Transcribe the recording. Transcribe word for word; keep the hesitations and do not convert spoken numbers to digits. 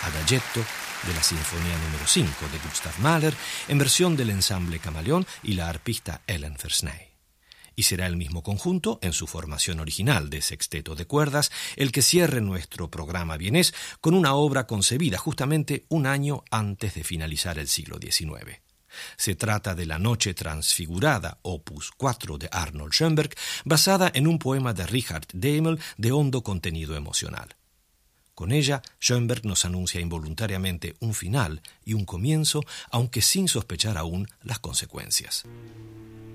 Adagietto de la Sinfonía número cinco de Gustav Mahler en versión del ensamble Camaleón y la arpista Ellen Versney. Y será el mismo conjunto, en su formación original de sexteto de cuerdas, el que cierre nuestro programa vienés con una obra concebida justamente un año antes de finalizar el siglo diecinueve. Se trata de La Noche Transfigurada, opus cuatro de Arnold Schoenberg, basada en un poema de Richard Dehmel de hondo contenido emocional. Con ella, Schoenberg nos anuncia involuntariamente un final y un comienzo, aunque sin sospechar aún las consecuencias.